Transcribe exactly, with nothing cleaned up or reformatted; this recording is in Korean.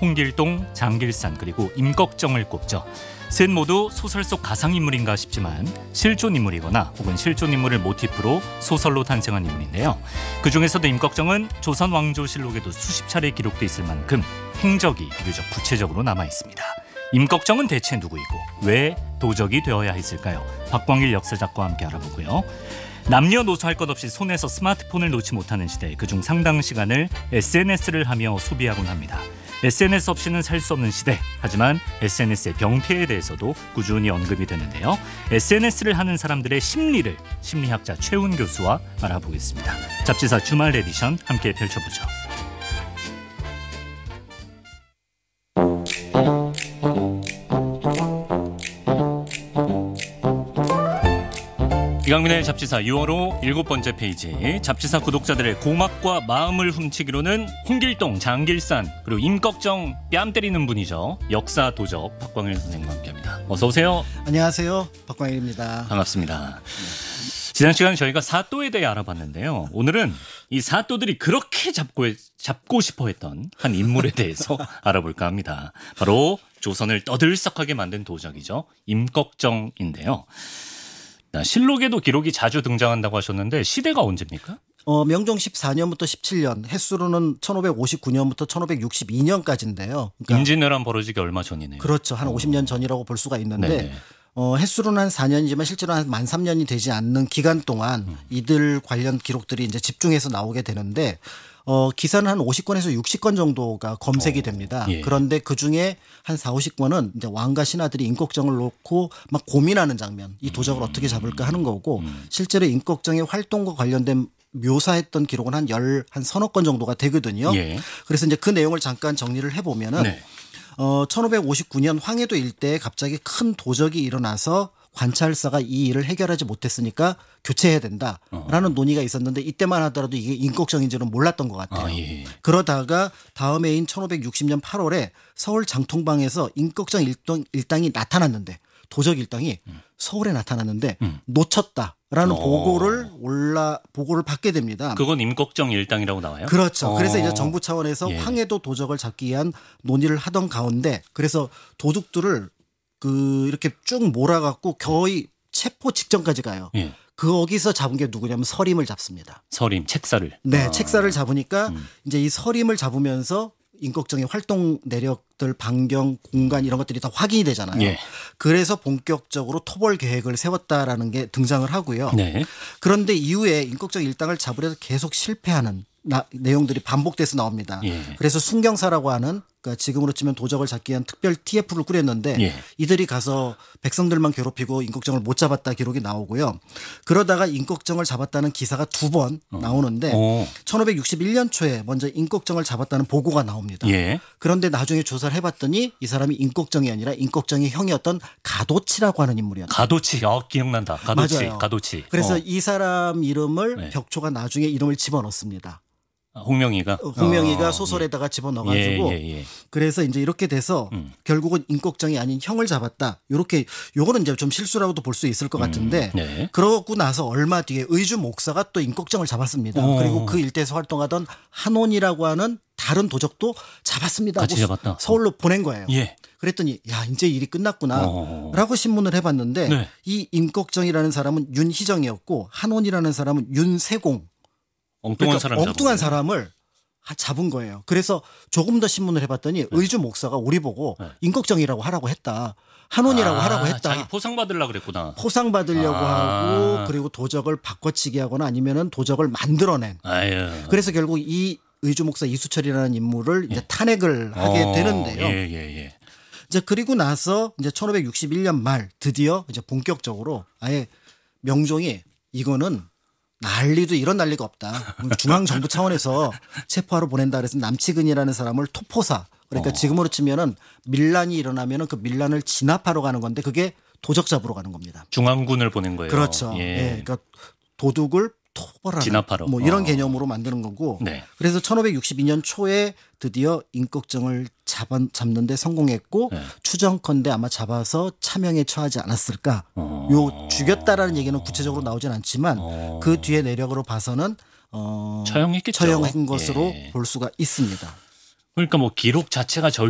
홍길동, 장길산 그리고 임꺽정을 꼽죠. 셋 모두 소설 속 가상인물인가 싶지만 실존 인물이거나 혹은 실존 인물을 모티프로 소설로 탄생한 인물인데요. 그중에서도 임꺽정은 조선 왕조실록에도 수십 차례 기록돼 있을 만큼 행적이 비교적 구체적으로 남아 있습니다. 임꺽정은 대체 누구이고 왜 도적이 되어야 했을까요? 박광일 역사작가와 함께 알아보고요. 남녀노소 할 것 없이 손에서 스마트폰을 놓지 못하는 시대, 그중 상당 시간을 에스엔에스를 하며 소비하곤 합니다. 에스엔에스 없이는 살 수 없는 시대. 하지만 에스엔에스의 병폐에 대해서도 꾸준히 언급이 되는데요. 에스엔에스를 하는 사람들의 심리를 심리학자 최훈 교수와 알아보겠습니다. 잡지사 주말 에디션 함께 펼쳐보죠. 이강민의 잡지사 유월호 일곱 번째 페이지. 잡지사 구독자들의 고막과 마음을 훔치기로는 홍길동, 장길산 그리고 임꺽정 뺨 때리는 분이죠. 역사 도적 박광일 선생님과 함께합니다. 어서 오세요. 안녕하세요. 박광일입니다. 반갑습니다. 네. 지난 시간 저희가 사또에 대해 알아봤는데요. 오늘은 이 사또들이 그렇게 잡고, 잡고 싶어했던 한 인물에 대해서 알아볼까 합니다. 바로 조선을 떠들썩하게 만든 도적이죠. 임꺽정인데요. 실록에도 기록이 자주 등장한다고 하셨는데 시대가 언제입니까? 어, 명종 십사 년부터 십칠 년, 햇수로는 천오백오십구 년부터 천오백육십이 년까지인데요. 그러니까 임진왜란 벌어지기 얼마 전이네요. 그렇죠. 한 어. 오십 년 전이라고 볼 수가 있는데 네네. 어, 햇수로는 한 사 년이지만 실제로 한 만 삼 년이 되지 않는 기간 동안 음. 이들 관련 기록들이 이제 집중해서 나오게 되는데 어, 기사는 한 오십 건에서 육십 건 정도가 검색이 어, 됩니다. 예. 그런데 그 중에 한 사오십 건은 이제 왕과 신하들이 임꺽정을 놓고 막 고민하는 장면, 이 도적을 음. 어떻게 잡을까 하는 거고 음. 실제로 임꺽정의 활동과 관련된 묘사했던 기록은 한 열, 한 서너 건 정도가 되거든요. 예. 그래서 이제 그 내용을 잠깐 정리를 해보면은 네. 어, 천오백오십구 년 황해도 일대에 갑자기 큰 도적이 일어나서 관찰사가 이 일을 해결하지 못했으니까 교체해야 된다라는 어. 논의가 있었는데 이때만 하더라도 이게 임꺽정인지는 몰랐던 것 같아요. 아, 예. 그러다가 다음 해인 천오백육십 년 팔월에 서울 장통방에서 임꺽정 일당, 일당이 나타났는데 도적 일당이 음. 서울에 나타났는데 음. 놓쳤다라는 어. 보고를 올라 보고를 받게 됩니다. 그건 임꺽정 일당이라고 나와요? 그렇죠. 어. 그래서 이제 정부 차원에서 예. 황해도 도적을 잡기 위한 논의를 하던 가운데 그래서 도둑들을 그 이렇게 쭉 몰아갖고 거의 체포 직전까지 가요. 예. 거기서 잡은 게 누구냐면 서림을 잡습니다. 서림, 책사를. 네, 아. 책사를 잡으니까 음. 이제 이 서림을 잡으면서 임꺽정의 활동 내력들, 반경, 공간 이런 것들이 다 확인이 되잖아요. 예. 그래서 본격적으로 토벌 계획을 세웠다라는 게 등장을 하고요. 네. 그런데 이후에 임꺽정 일당을 잡으려서 계속 실패하는 나, 내용들이 반복돼서 나옵니다. 예. 그래서 순경사라고 하는 그러니까 지금으로 치면 도적을 잡기 위한 특별 티에프를 꾸렸는데 예. 이들이 가서 백성들만 괴롭히고 임꺽정을 못 잡았다 기록이 나오고요. 그러다가 임꺽정을 잡았다는 기사가 두 번 어. 나오는데 오. 천오백육십일 년 초에 먼저 임꺽정을 잡았다는 보고가 나옵니다. 예. 그런데 나중에 조사를 해봤더니 이 사람이 임꺽정이 아니라 임꺽정의 형이었던 가도치라고 하는 인물이었어요. 가도치, 어, 기억난다. 가도치, 맞아요. 가도치. 그래서 어. 이 사람 이름을 네. 벽초가 나중에 이름을 집어넣습니다. 홍명희가 홍명희가 어, 소설에다가 예. 집어넣어가지고 예, 예, 예. 그래서 이제 이렇게 돼서 음. 결국은 임꺽정이 아닌 형을 잡았다. 이렇게 요거는 이제 좀 실수라고도 볼 수 있을 것 같은데 음, 네. 그러고 나서 얼마 뒤에 의주 목사가 또 임꺽정을 잡았습니다. 오. 그리고 그 일대에서 활동하던 한온이라고 하는 다른 도적도 잡았습니다. 같이 잡았다. 서울로 보낸 거예요. 예. 그랬더니 야 이제 일이 끝났구나라고 신문을 해봤는데 네. 이 임꺽정이라는 사람은 윤희정이었고 한온이라는 사람은 윤세공. 엉뚱한, 그러니까 사람 엉뚱한 사람을 잡은 거예요. 그래서 조금 더 신문을 해봤더니 네. 의주 목사가 우리 보고 네. 임꺽정이라고 하라고 했다. 한온이라고 아, 하라고 했다. 자기 포상 받으려고 그랬구나. 포상 받으려고 아. 하고 그리고 도적을 바꿔치기 하거나 아니면은 도적을 만들어낸. 아유. 그래서 결국 이 의주 목사 이수철이라는 인물을 예. 이제 탄핵을 하게 어. 되는데요. 예, 예, 예. 이제 그리고 나서 이제 천오백육십일 년 말 드디어 이제 본격적으로 아예 명종이 이거는 난리도 이런 난리가 없다. 중앙정부 차원에서 체포하러 보낸다 그래서 남치근이라는 사람을 토포사 그러니까 어. 지금으로 치면은 밀란이 일어나면은 그 밀란을 진압하러 가는 건데 그게 도적 잡으러 가는 겁니다. 중앙군을 보낸 거예요. 그렇죠. 예. 예. 그러니까 도둑을 토벌하는 진압하러. 뭐 이런 어. 개념으로 만드는 거고. 네. 그래서 천오백육십이 년 초에 드디어 임꺽정을 잡는 데 성공했고 네. 추정컨대 아마 잡아서 차명에 처하지 않았을까. 어. 요 죽였다라는 얘기는 구체적으로 나오진 않지만 어. 그 뒤에 내력으로 봐서는 어. 처형했겠죠. 처형한 것으로 예. 볼 수가 있습니다. 그러니까 뭐 기록 자체가 절